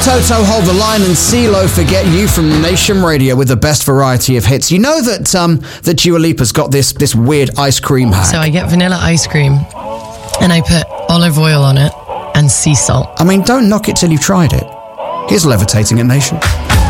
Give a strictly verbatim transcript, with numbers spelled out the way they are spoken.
Toto, Hold the Line, and CeeLo, Forget You from Nation Radio with the best variety of hits. You know that um, that Dua Lipa's got this this weird ice cream hack. So I get vanilla ice cream and I put olive oil on it and sea salt. I mean, don't knock it till you've tried it. Here's Levitating at Nation.